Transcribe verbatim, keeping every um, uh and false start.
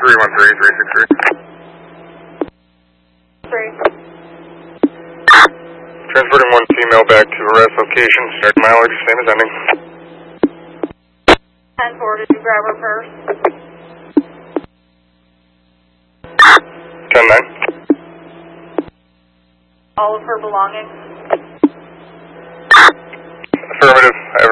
three one three, three six three. Three. Transporting one female back to arrest location. Start mileage, same as ending. ten four, did you grab her purse? ten nine. All of her belongings? Affirmative. I